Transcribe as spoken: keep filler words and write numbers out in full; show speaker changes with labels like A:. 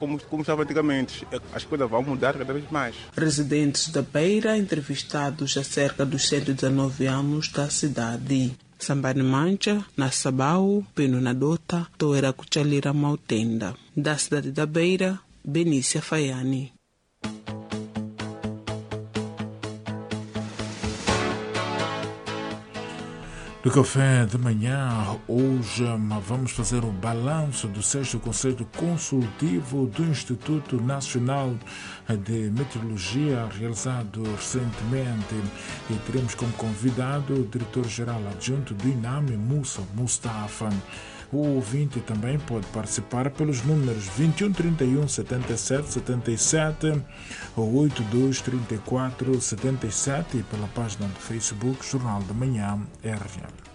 A: como, como estava antigamente. As coisas vão mudar cada vez mais.
B: Residentes da Beira, entrevistados há cerca dos cento e dezenove anos da cidade. Sambani Mancha, na Sabau, Peno na Dota, Toera Cuchalira Mautenda. Da cidade da Beira, Benícia Faiani.
C: Do café de manhã, hoje vamos fazer o balanço do sexto Conselho Consultivo do Instituto Nacional de Meteorologia, realizado recentemente, e teremos como convidado o diretor-geral adjunto do INAME, Musa Mustafa. O ouvinte também pode participar pelos números vinte e um, trinta e um, setenta e sete, setenta e sete ou oitenta e dois, trinta e quatro, setenta e sete e pela página do Facebook Jornal da Manhã R L.